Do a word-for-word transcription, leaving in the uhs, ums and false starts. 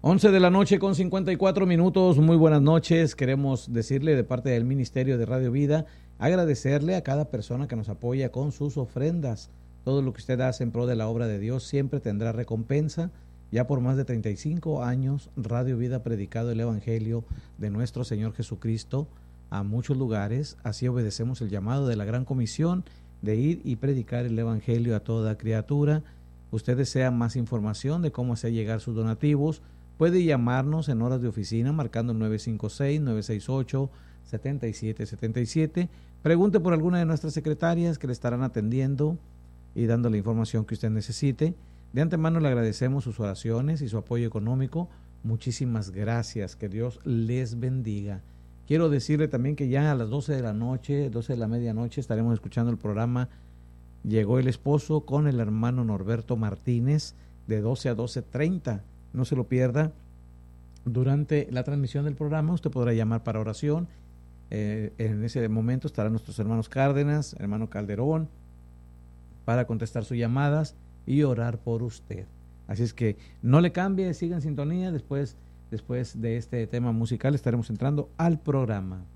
once de la noche con cincuenta y cuatro minutos, muy buenas noches. Queremos decirle de parte del Ministerio de Radio Vida, agradecerle a cada persona que nos apoya con sus ofrendas. Todo lo que usted hace en pro de la obra de Dios siempre tendrá recompensa. Ya por más de treinta y cinco años, Radio Vida ha predicado el Evangelio de nuestro Señor Jesucristo a muchos lugares. Así obedecemos el llamado de la Gran Comisión de ir y predicar el Evangelio a toda criatura. Usted desea más información de cómo hacer llegar sus donativos, puede llamarnos en horas de oficina marcando nueve cinco seis, nueve seis ocho, siete siete siete siete. Pregunte por alguna de nuestras secretarias que le estarán atendiendo y dando la información que usted necesite. De antemano le agradecemos sus oraciones y su apoyo económico. Muchísimas gracias. Que Dios les bendiga. Quiero decirle también que ya a las doce de la noche, doce de la medianoche, estaremos escuchando el programa Llegó el Esposo con el hermano Norberto Martínez de doce a doce treinta. No se lo pierda. Durante la transmisión del programa usted podrá llamar para oración. Eh, en ese momento estarán nuestros hermanos Cárdenas, hermano Calderón, para contestar sus llamadas y orar por usted. Así es que no le cambie, siga en sintonía. Después, después de este tema musical estaremos entrando al programa.